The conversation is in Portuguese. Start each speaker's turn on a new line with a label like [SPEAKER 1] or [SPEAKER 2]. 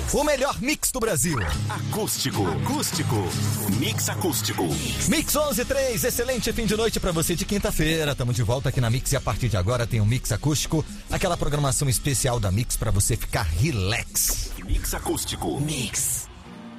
[SPEAKER 1] O melhor mix do Brasil.
[SPEAKER 2] Acústico. Mix acústico.
[SPEAKER 1] Mix 11:03, excelente fim de noite pra você de quinta-feira. Tamo de volta aqui na Mix e a partir de agora tem o Mix Acústico, aquela programação especial da Mix pra você ficar relax.
[SPEAKER 2] Mix acústico.
[SPEAKER 1] Mix.